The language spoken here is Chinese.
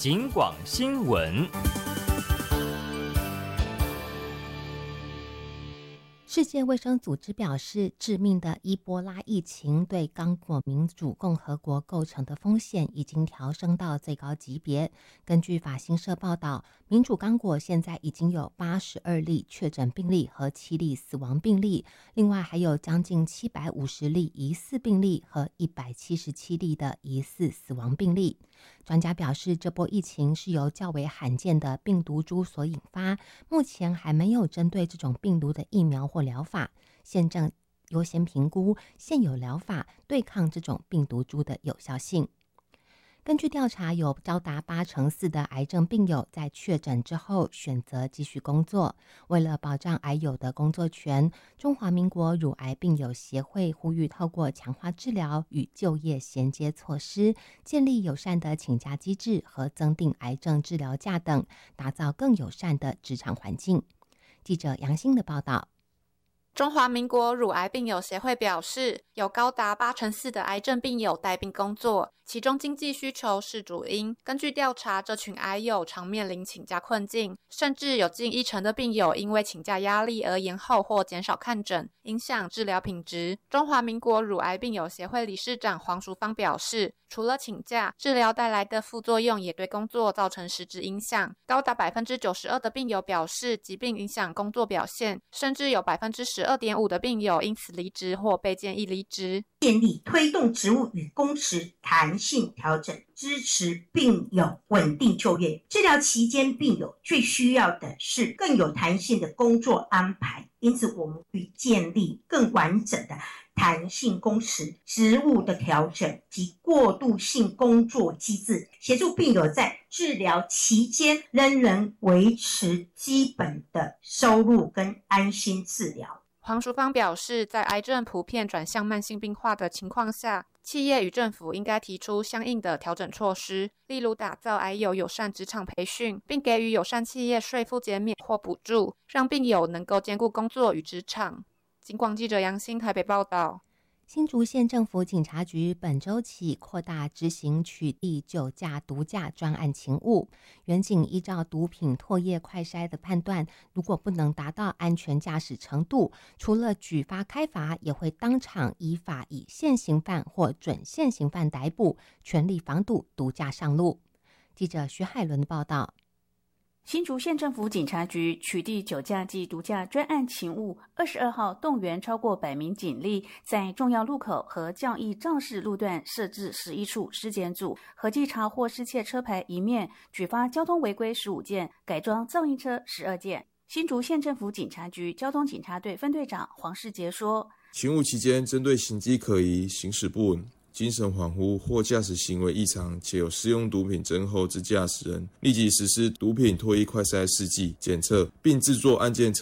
警广新闻。 世界卫生组织表示，致命的伊波拉疫情对刚果民主共和国构成的风险已经调升到最高级别。根据法新社报道，民主刚果现在已经有82例确诊病例和7例死亡病例，另外还有将近750例疑似病例和177例的疑似死亡病例。专家表示，这波疫情是由较为罕见的病毒株所引发，目前还没有针对这种病毒的疫苗或疗法，现正优先评估现有疗法对抗这种病毒株的有效性。根据调查，有高达84%的癌症病友在确诊之后选择继续工作。为了保障癌友的工作权，中华民国乳癌病友协会呼吁透过强化治疗与就业衔接措施，建立友善的请假机制和增订癌症治疗假等，打造更友善的职场环境。记者杨欣的报道。 中华民国乳癌病友协会表示，有高达84%的癌症病友带病工作，其中经济需求是主因。根据调查，这群癌友常面临请假困境，甚至有近1成的病友因为请假压力而延后或减少看诊，影响治疗品质。中华民国乳癌病友协会理事长黄淑芳表示，除了请假，治疗带来的副作用也对工作造成实质影响。高达92%的病友表示，疾病影响工作表现，甚至有12.5%的病友因此离职或被建议离职。 建立推动职务与工时弹性调整，支持病友稳定就业。治疗期间，病友最需要的是更有弹性的工作安排，因此我们会建立更完整的弹性工时、职务的调整及过渡性工作机制，协助病友在治疗期间仍能维持基本的收入跟安心治疗。 黄淑芳表示，在癌症普遍转向慢性病化的情况下，企业与政府应该提出相应的调整措施，例如打造癌友友善职场培训，并给予友善企业税负减免或补助，让病友能够兼顾工作与职场。警广记者杨欣台北报道。 新竹县政府警察局本周起扩大执行取缔酒驾毒驾专案勤务。员警依照毒品唾液快筛的判断，如果不能达到安全驾驶程度，除了举发开罚，也会当场依法以现行犯或准现行犯逮捕，全力防堵毒驾上路。记者徐海伦的报道。 新竹县政府警察局取缔酒驾及毒驾专案勤务22号动员超过100名警力，在重要路口和教义肇事路段设置11处尸检组，合计查获失窃车牌1面，举发交通违规15件，改装噪音车12件。新竹县政府警察局交通警察队分队长黄世杰说， 勤务期间针对行迹可疑、行驶不稳、精神恍惚或驾驶行为异常且有使用毒品症候之驾驶人，立即实施毒品唾液快筛试剂检测，并制作案件